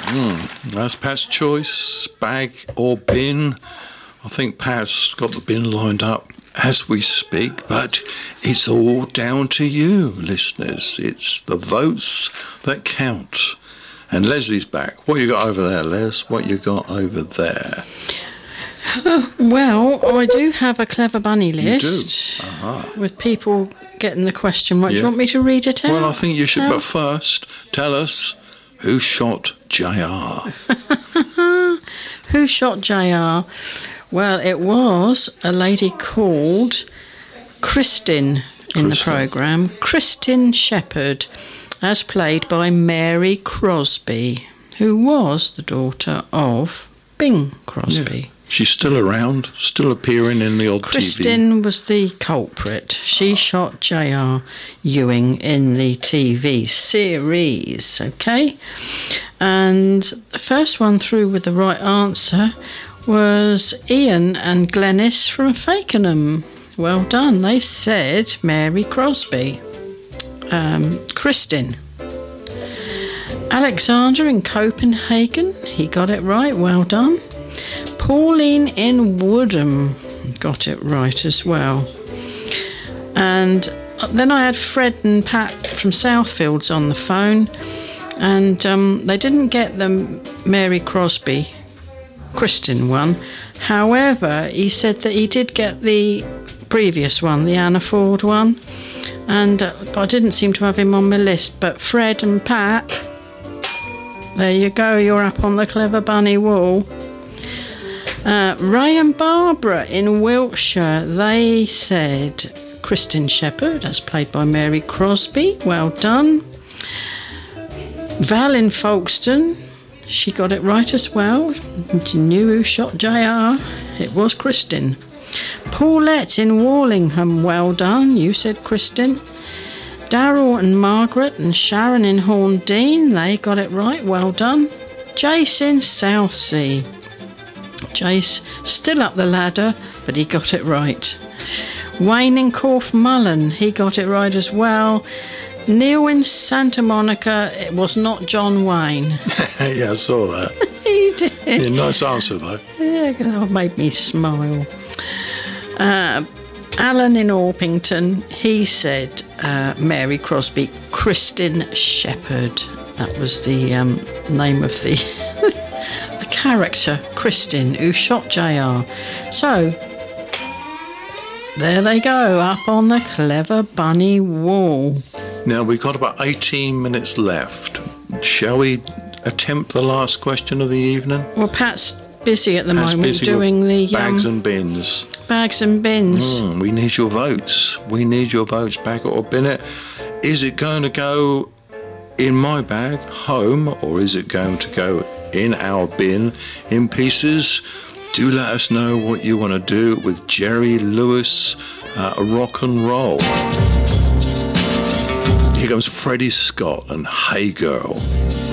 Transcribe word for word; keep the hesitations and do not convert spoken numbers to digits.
Mm, that's Pat's choice, bag or bin. I think Pat's got the bin lined up as we speak, but it's all down to you, listeners. It's the votes that count. And Leslie's back. What you got over there, Les? What you got over there? Uh, well, I do have a Clever Bunny list. You do? Uh-huh. With people getting the question. What, yeah. Do you want me to read it out? Well, I think you should, no? but first, tell us who shot J R. Who shot J R? Well, it was a lady called Kristin in Kristin. the programme. Kristin Shepherd, as played by Mary Crosby, who was the daughter of Bing Crosby. Yeah. She's still around, still appearing in the odd Kristin T V. Kristin was the culprit. She shot J R Ewing in the T V series, okay? And the first one through with the right answer was Ian and Glenys from Fakenham. Well done. They said Mary Crosby. Um, Kristin. Alexander in Copenhagen. He got it right. Well done. Pauline in Woodham got it right as well. And then I had Fred and Pat from Southfields on the phone, and um, they didn't get the Mary Crosby Kristin one. However, he said that he did get the previous one, the Anna Ford one, and uh, I didn't seem to have him on my list. But Fred and Pat, there you go, you're up on the Clever Bunny wall. Uh, Ray and Barbara in Wiltshire, they said Kristin Shepherd, as played by Mary Crosby. Well done. Val in Folkestone, she got it right as well. You knew who shot J R. It was Kristin. Paulette in Warlingham, well done. You said Kristin. Darryl and Margaret and Sharon in Horndean, they got it right. Well done. Jace in Southsea. Jace still up the ladder, but he got it right. Wayne in Corfe Mullen, he got it right as well. Neil in Santa Monica, it was not John Wayne. Yeah, I saw that. He did. Yeah, nice answer, though. Yeah, that made me smile. Uh, Alan in Orpington, he said uh, Mary Crosby. Kristin Shepherd, that was the um, name of the... character, Kristin, who shot J R. So, there they go, up on the Clever Bunny wall. Now, we've got about eighteen minutes left. Shall we attempt the last question of the evening? Well, Pat's busy at the Pat's moment busy doing the... Bags um, and bins. Bags and bins. Mm, we need your votes. We need your votes, bag it or bin it. Is it going to go in my bag, home, or is it going to go in our bin, in pieces? Do let us know what you want to do with Jerry Lewis uh, rock and roll. Here comes Freddie Scott and Hey Girl.